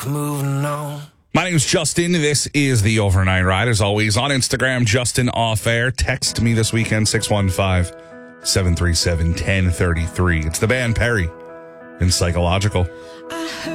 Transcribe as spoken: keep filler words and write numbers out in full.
Moving on. My name's Justin. This is the Overnight Ride. As always, on Instagram, Justin Off Air. Text me this weekend, six one five, seven three seven, one zero three three. It's the band Perry in Psychological.